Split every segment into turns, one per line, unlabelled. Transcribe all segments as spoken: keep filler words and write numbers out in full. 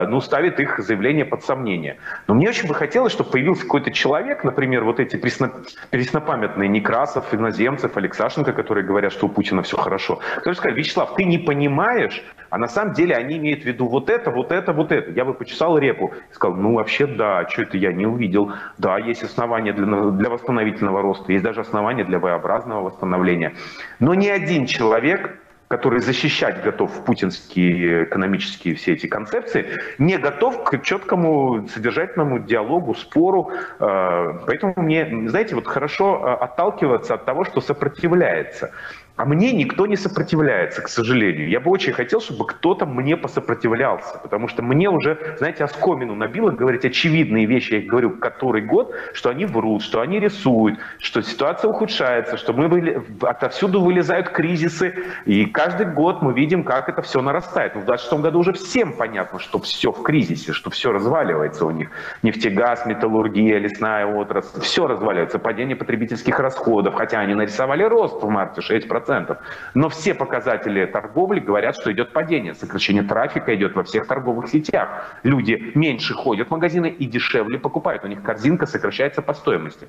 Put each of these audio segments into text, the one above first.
ну, ставит их заявление под сомнение. Но мне очень бы хотелось, чтобы появился какой-то человек, например, вот эти пресно, преснопамятные Некрасов, Иноземцев, Алексашенко, которые говорят, что у Путина все хорошо. Кто же сказал: Вячеслав, ты не понимаешь, а на самом деле они имеют в виду вот это, вот это, вот это. Я бы почесал репу и сказал: ну, вообще, да, что это я не увидел. Да, есть основания для, для восстановительного роста, есть даже основания для V-образного восстановления. Но ни один человек, который защищать готов путинские экономические все эти концепции, не готов к четкому содержательному диалогу, спору. Поэтому мне, знаете, вот хорошо отталкиваться от того, что сопротивляется. А мне никто не сопротивляется, к сожалению. Я бы очень хотел, чтобы кто-то мне посопротивлялся, потому что мне уже, знаете, оскомину набило говорить очевидные вещи, я их говорю который год, что они врут, что они рисуют, что ситуация ухудшается, что мы были, отовсюду вылезают кризисы, и каждый год мы видим, как это все нарастает. Но в двадцать шестом году уже всем понятно, что все в кризисе, что все разваливается у них. Нефтегаз, металлургия, лесная отрасль, все разваливается. Падение потребительских расходов, хотя они нарисовали рост в марте шесть процентов. Но все показатели торговли говорят, что идет падение. Сокращение трафика идет во всех торговых сетях. Люди меньше ходят в магазины и дешевле покупают. У них корзинка сокращается по стоимости.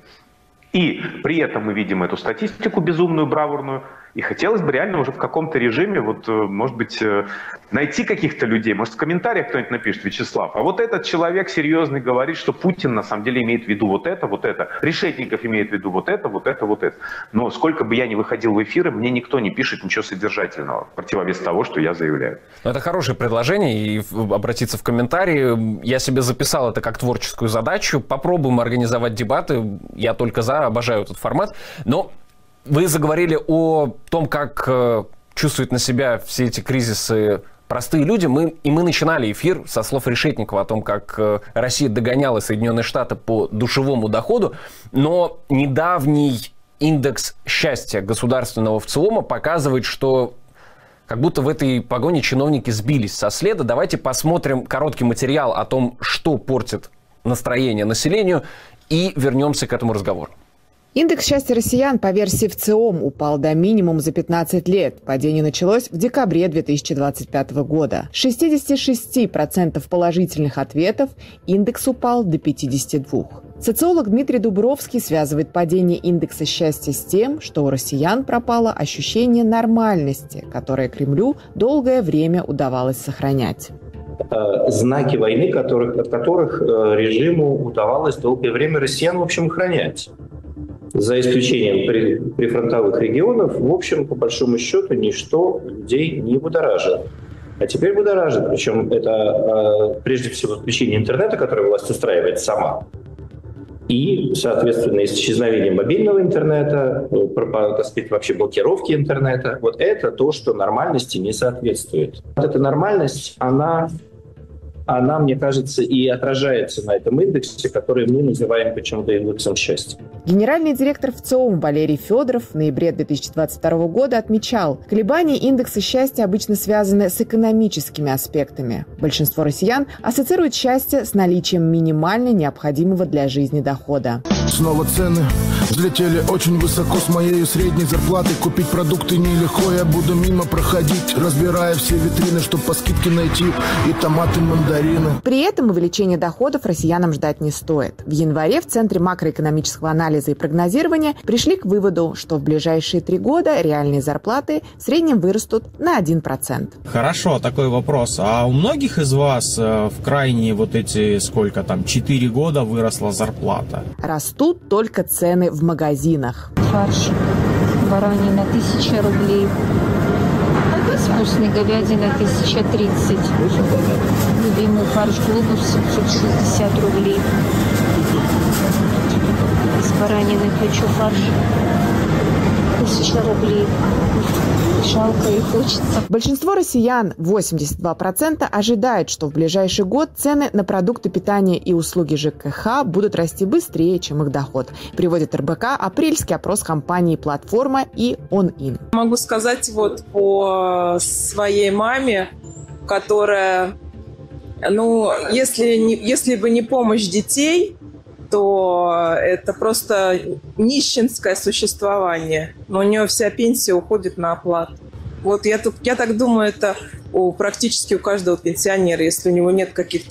И при этом мы видим эту статистику безумную, бравурную. И хотелось бы реально уже в каком-то режиме, вот, может быть, найти каких-то людей. Может, в комментариях кто-нибудь напишет: Вячеслав, а вот этот человек серьезный говорит, что Путин на самом деле имеет в виду вот это, вот это. Решетников имеет в виду вот это, вот это, вот это. Но сколько бы я ни выходил в эфиры, мне никто не пишет ничего содержательного, в противовес того, что я заявляю.
Это хорошее предложение, и обратиться в комментарии. Я себе записал это как творческую задачу. Попробуем организовать дебаты. Я только за, обожаю этот формат. Но вы заговорили о том, как э, чувствуют на себя все эти кризисы простые люди. Мы, и мы начинали эфир со слов Решетникова о том, как э, Россия догоняла Соединенные Штаты по душевому доходу. Но недавний индекс счастья государственного ВЦИОМа показывает, что как будто в этой погоне чиновники сбились со следа. Давайте посмотрим короткий материал о том, что портит настроение населению, и вернемся к этому разговору.
Индекс счастья россиян по версии ВЦИОМ упал до минимума за пятнадцать лет. Падение началось в декабре две тысячи двадцать пятого года. С шестидесяти шести процентов положительных ответов индекс упал до пятидесяти двух процентов. Социолог Дмитрий Дубровский связывает падение индекса счастья с тем, что у россиян пропало ощущение нормальности, которое Кремлю долгое время удавалось сохранять.
Знаки войны, которых, от которых режиму удавалось долгое время россиян, в общем, охранять. За исключением при, прифронтовых регионов, в общем, по большому счету, ничто людей не будоражило. А теперь будоражит. Причем это прежде всего исключение интернета, которое власть устраивает сама. И, соответственно, исчезновение мобильного интернета, так сказать, вообще блокировки интернета. Вот это то, что нормальности не соответствует. Вот эта нормальность, она... она, мне кажется, и отражается на этом индексе, который мы называем почему-то индексом счастья.
Генеральный директор ВЦИОМ Валерий Федоров в ноябре две тысячи двадцать второго года отмечал, колебания индекса счастья обычно связаны с экономическими аспектами. Большинство россиян ассоциируют счастье с наличием минимально необходимого для жизни дохода.
Снова цены взлетели очень высоко с моей средней зарплаты. Купить продукты нелегко, я буду мимо проходить, разбирая все витрины, чтобы по скидке найти и томаты, мандарины.
При этом увеличение доходов россиянам ждать не стоит. В январе в Центре макроэкономического анализа и прогнозирования пришли к выводу, что в ближайшие три года реальные зарплаты в среднем вырастут на один процент.
Хорошо, такой вопрос. А у многих из вас в крайние вот эти, сколько там, четыре года выросла зарплата?
Растут только цены в магазинах.
Фарш баранина тысяча рублей. Вкусный говядина тысяча тридцать. Любимый фарш глобус семьсот шестьдесят рублей. Из баранины хочу фарш. Тысяча рублей. Жалко и хочется.
Большинство россиян, восемьдесят два процента, ожидают, что в ближайший год цены на продукты питания и услуги ЖКХ будут расти быстрее, чем их доход. Приводит эр бэ ка апрельский опрос компании «Платформа» и «Он-Ин».
Могу сказать вот по своей маме, которая, ну, если, не, если бы не помощь детей, то это просто нищенское существование. Но у нее вся пенсия уходит на оплату. Вот я, тут, я так думаю, это у, практически у каждого пенсионера, если у него нет каких-то